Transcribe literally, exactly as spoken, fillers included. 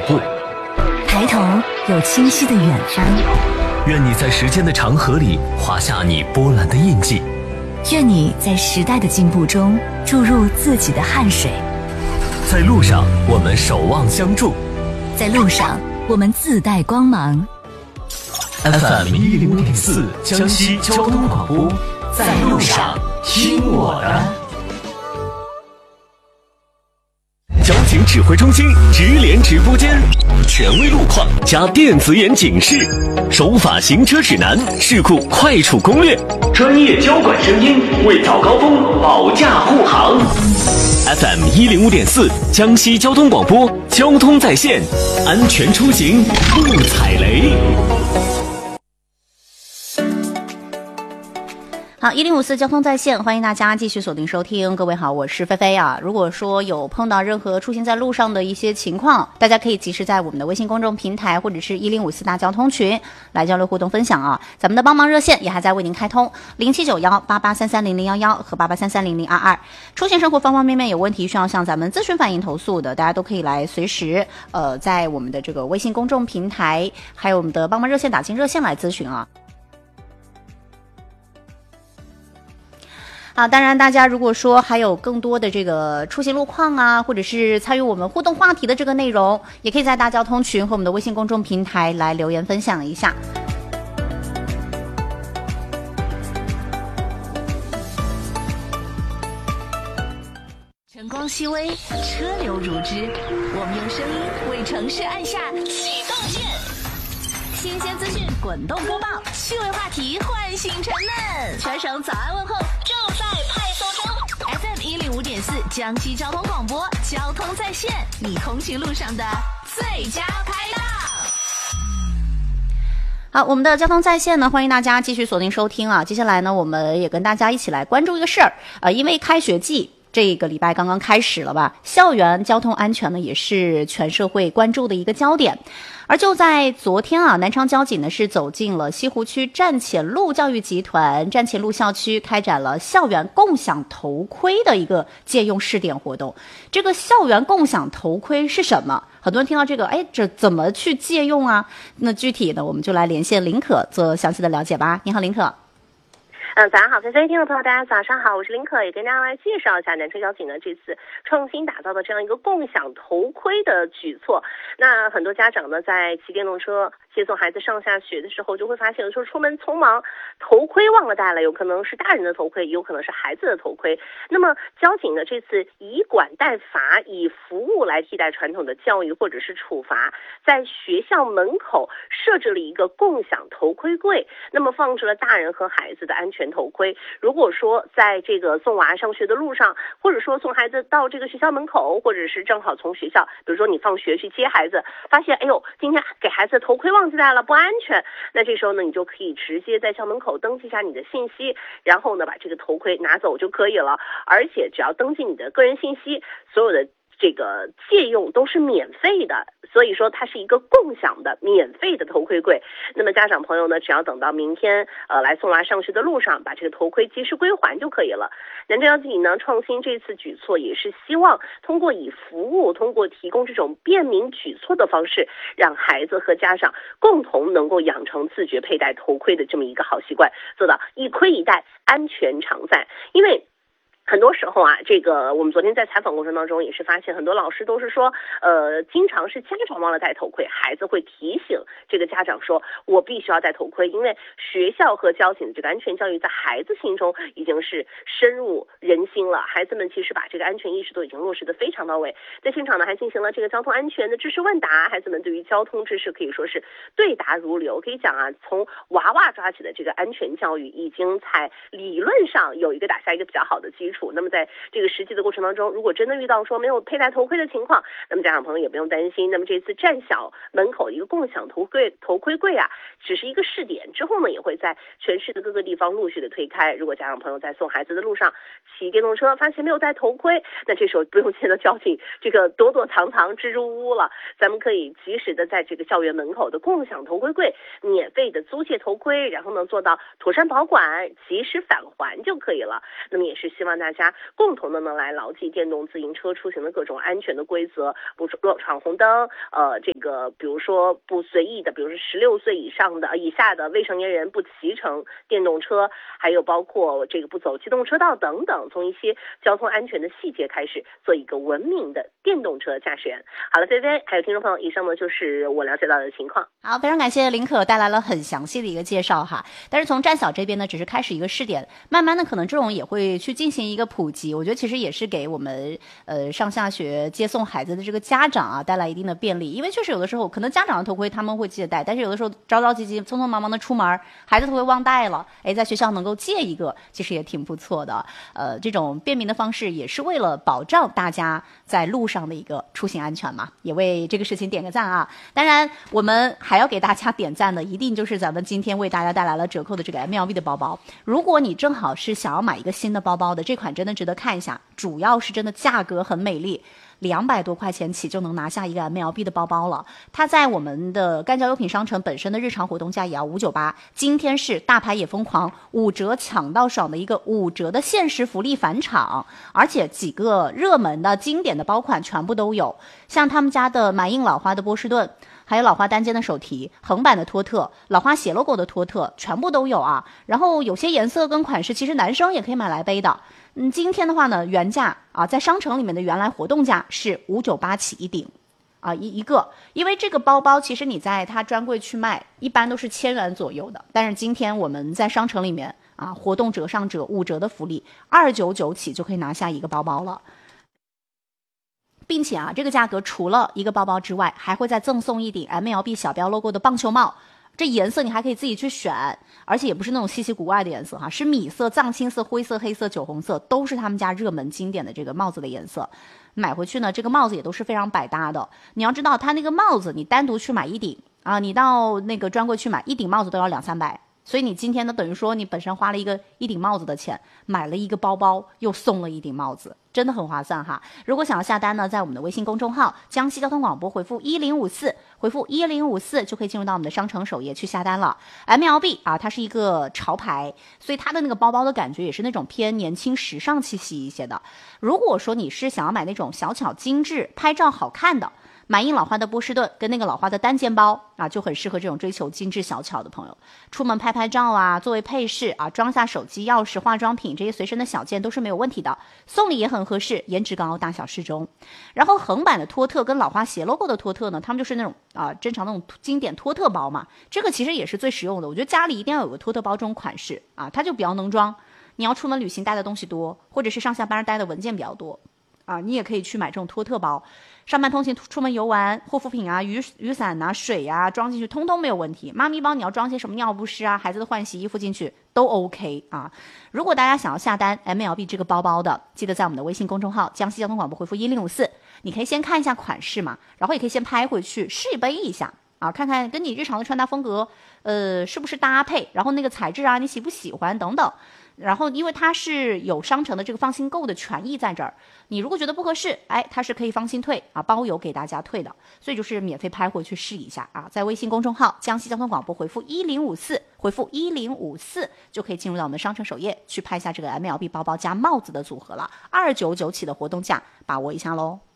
步， 抬头有清晰的远方。 愿你在时间的长河里画下你波澜的印记， 愿你在时代的进步中注入自己的汗水。 在路上我们守望相助， 在路上我们自带光芒。 F M 一零五点四江西交通广播，在路上听我的。交警指挥中心直连直播间，权威路况加电子眼警示，守法行车指南，事故快处攻略，专业交管声音为早高峰保驾护航。F M 一零五点四江西交通广播，交通在线，安全出行不踩雷。 好，一零五四交通在线，欢迎大家继续锁定收听。各位好，我是菲菲啊。如果说有碰到任何出行在路上的一些情况，大家可以及时在我们的微信公众平台或者是一零五四大交通群来交流互动分享啊。咱们的帮忙热线也还在为您开通，零七九幺八八三三零零幺幺和八八三三零零二二。出行生活方方面面有问题需要向咱们咨询反映投诉的，大家都可以来随时呃在我们的这个微信公众平台还有我们的帮忙热线打进热线来咨询啊。啊，当然，大家如果说还有更多的这个出行路况啊，或者是参与我们互动话题的这个内容，也可以在大交通群和我们的微信公众平台来留言分享一下。 晨光熹微，车流如织，我们用声音为城市按下启动键。新鲜资讯滚动播报，趣味话题唤醒沉闷，全省早安问候正在派送中。F M 一零五点四江西交通广播，交通在线，你通勤路上的最佳拍档。 好，我们的交通在线呢，欢迎大家继续锁定收听啊。接下来呢，我们也跟大家一起来关注一个事儿啊，因为开学季。这个礼拜刚刚开始了吧，校园交通安全呢也是全社会关注的一个焦点。而就在昨天啊，南昌交警呢是走进了西湖区站前路教育集团站前路校区，开展了校园共享头盔的一个借用试点活动。这个校园共享头盔是什么？很多人听到这个，哎，这怎么去借用啊？那具体呢，我们就来连线林可做详细的了解吧。你好，林可。 嗯，早上好，飞飞听众朋友，大家早上好，我是林可，也跟大家来介绍一下南昌交警呢这次创新打造的这样一个共享头盔的举措。那很多家长呢在骑电动车接送孩子上下学的时候，就会发现说出门匆忙，头盔忘了带了，有可能是大人的头盔，也有可能是孩子的头盔。那么交警呢这次以管代罚，以服务来替代传统的教育或者是处罚，在学校门口设置了一个共享头盔柜，那么放置了大人和孩子的安全头盔。如果说在这个送娃上学的路上，或者说送孩子到这个学校门口，或者是正好从学校，比如说你放学去接孩子，发现哎呦今天给孩子的头盔忘记带了，不安全，那这时候呢你就可以直接在校门口登记一下你的信息，然后呢把这个头盔拿走就可以了。而且只要登记你的个人信息，所有的这个借用都是免费的，所以说它是一个共享的免费的头盔柜。那么家长朋友呢，只要等到明天呃来送娃上学的路上，把这个头盔及时归还就可以了。南昌交警呢创新这次举措，也是希望通过以服务，通过提供这种便民举措的方式，让孩子和家长共同能够养成自觉佩戴头盔的这么一个好习惯，做到一盔一戴，安全常在。因为很多时候啊，这个我们昨天在采访过程当中也是发现，很多老师都是说，呃，经常是家长忘了戴头盔，孩子会提醒这个家长说，我必须要戴头盔，因为学校和交警的这个安全教育在孩子心中已经是深入人心了，孩子们其实把这个安全意识都已经落实得非常到位。在现场呢，还进行了这个交通安全的知识问答，孩子们对于交通知识可以说是对答如流。可以讲啊，从娃娃抓起的这个安全教育，已经在理论上有一个打下一个比较好的基础。那么在这个实际的过程当中，如果真的遇到说没有佩戴头盔的情况，那么家长朋友也不用担心。那么这次站小门口一个共享头盔头盔柜啊，只是一个试点，之后呢也会在全市的各个地方陆续的推开。如果家长朋友在送孩子的路上骑电动车发现没有戴头盔，那这时候不用见到交警这个躲躲藏藏支支吾吾了，咱们可以及时的在这个校园门口的共享头盔柜免费的租借头盔，然后呢做到妥善保管，及时返还就可以了。那么也是希望大大家共同的呢来牢记电动自行车出行的各种安全的规则，不闯红灯，呃，这个比如说不随意的，比如说十六岁以上的以下的未成年人不骑乘电动车，还有包括这个不走机动车道等等，从一些交通安全的细节开始，做一个文明的电动车驾驶员。好了，菲菲还有听众朋友，以上呢就是我了解到的情况。 好，非常感谢林可带来了很详细的一个介绍哈。但是从站小这边呢，只是开始一个试点，慢慢的可能这种也会去进行一个普及。我觉得其实也是给我们呃上下学接送孩子的这个家长啊带来一定的便利，因为确实有的时候可能家长的头盔他们会记得戴，但是有的时候着着急急匆匆忙忙的出门，孩子头盔忘带了，哎，在学校能够借一个，其实也挺不错的。呃，这种便民的方式也是为了保障大家在路上的一个出行安全嘛，也为这个事情点个赞啊。当然我们还要给大家点赞的一定就是咱们今天为大家带来了折扣的这个 M L B 的包包。如果你正好是想要买一个新的包包的，这款真的值得看一下，主要是真的价格很美丽，两百多块钱起就能拿下一个 M L B 的包包了。它在我们的干交优品商城本身的日常活动价也要五九八，今天是大牌也疯狂五折抢到爽的一个五折的限时福利返场，而且几个热门的经典的包款全部都有，像他们家的满印老花的波士顿，还有老花单肩的手提，横版的托特，老花斜 logo 的托特，全部都有啊。然后有些颜色跟款式其实男生也可以买来背的。嗯，今天的话呢，原价啊，在商城里面的原来活动价是五九八起一顶，啊一一个。因为这个包包其实你在它专柜去卖，一般都是千元左右的，但是今天我们在商城里面啊，活动折上折五折的福利，二九九起就可以拿下一个包包了。并且啊，这个价格除了一个包包之外，还会再赠送一顶 M L B 小标 logo 的棒球帽。这颜色你还可以自己去选，而且也不是那种稀奇古怪的颜色哈，是米色、藏青色、灰色、黑色、酒红色，都是他们家热门经典的这个帽子的颜色。买回去呢，这个帽子也都是非常百搭的。你要知道，它那个帽子你单独去买一顶啊，你到那个专柜去买一顶帽子都要两三百。所以你今天呢，等于说你本身花了一个一顶帽子的钱，买了一个包包，又送了一顶帽子，真的很划算哈。如果想要下单呢，在我们的微信公众号江西交通广播回复一零五四，回复一零五四就可以进入到我们的商城首页去下单了。M L B 啊，它是一个潮牌，所以它的那个包包的感觉也是那种偏年轻时尚气息一些的。如果说你是想要买那种小巧精致、拍照好看的，满印老花的波士顿跟那个老花的单肩包啊，就很适合这种追求精致小巧的朋友。出门拍拍照啊，作为配饰啊，装下手机、钥匙、化妆品这些随身的小件都是没有问题的。送礼也很合适，颜值高，大小适中。然后横版的托特跟老花斜 logo 的托特呢，他们就是那种啊，正常那种经典托特包嘛。这个其实也是最实用的，我觉得家里一定要有个托特包这种款式啊，它就比较能装。你要出门旅行带的东西多，或者是上下班带的文件比较多。啊，你也可以去买这种托特包，上班通勤、出门游玩，护肤品啊、雨雨伞啊、水啊，装进去通通没有问题。妈咪包你要装些什么尿不湿啊、孩子的换洗衣服进去都 OK 啊。如果大家想要下单 M L B 这个包包的，记得在我们的微信公众号江西交通广播回复一零五四，你可以先看一下款式嘛，然后也可以先拍回去试背一下啊，看看跟你日常的穿搭风格呃是不是搭配，然后那个材质啊你喜不喜欢等等。然后因为它是有商城的这个放心购的权益在这儿，你如果觉得不合适，哎，它是可以放心退啊，包邮给大家退的，所以就是免费拍回去试一下啊，在微信公众号江西交通广播回复一零五四，回复一零五四就可以进入到我们的商城首页去拍一下这个 M L B 包包加帽子的组合了，二九九起的活动价，把握一下喽。